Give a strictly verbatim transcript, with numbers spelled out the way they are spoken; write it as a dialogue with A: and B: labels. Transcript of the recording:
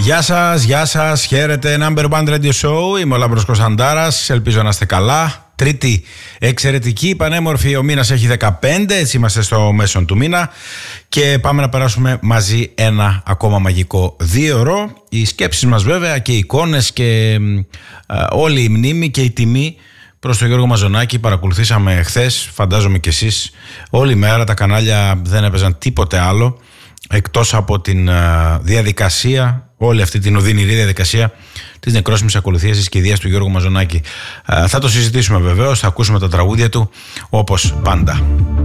A: Γεια σας, γεια σας, χαίρετε. Number One Radio Show. Είμαι ο Λάμπρος Κωνσταντάρας. Ελπίζω να είστε καλά. Τρίτη εξαιρετική, πανέμορφη. Ο μήνας έχει δεκαπέντε, έτσι είμαστε στο μέσον του μήνα. Και πάμε να περάσουμε μαζί ένα ακόμα μαγικό δίωρο. Οι σκέψεις μας βέβαια και οι εικόνες και α, όλη η μνήμη και η τιμή προς τον Γιώργο Μαζονάκη. Παρακολουθήσαμε χθες, φαντάζομαι και εσείς, όλη μέρα τα κανάλια δεν έπαιζαν τίποτε άλλο εκτός από την α, διαδικασία, όλη αυτή την οδυνηρή διαδικασία της νεκρόσιμης ακολουθίας της κηδείας του Γιώργου Μαζονάκη. Α, θα το συζητήσουμε βεβαίως, θα ακούσουμε τα τραγούδια του όπως πάντα.